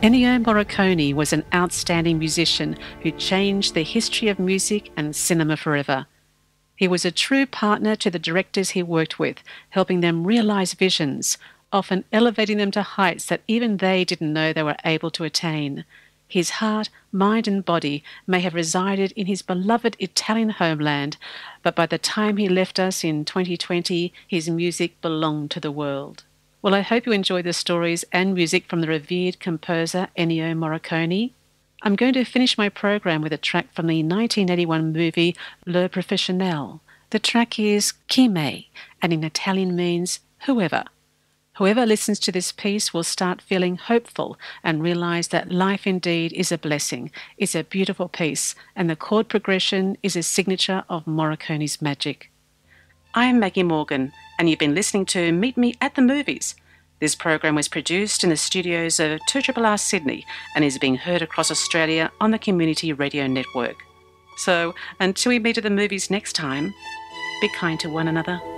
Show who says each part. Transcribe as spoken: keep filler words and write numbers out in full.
Speaker 1: Ennio Morricone was an outstanding musician who changed the history of music and cinema forever. He was a true partner to the directors he worked with, helping them realize visions, often elevating them to heights that even they didn't know they were able to attain. His heart, mind and body may have resided in his beloved Italian homeland, but by the time he left us in twenty twenty, his music belonged to the world. Well, I hope you enjoyed the stories and music from the revered composer Ennio Morricone. I'm going to finish my program with a track from the nineteen eighty-one movie Le Professionnel. The track is Chi me, and in Italian means whoever. Whoever listens to this piece will start feeling hopeful and realize that life indeed is a blessing. It's a beautiful piece, and the chord progression is a signature of Morricone's magic. I'm Maggie Morgan, and you've been listening to Meet Me at the Movies. This program was produced in the studios of two R R R Sydney and is being heard across Australia on the Community Radio Network. So, until we meet at the movies next time, be kind to one another.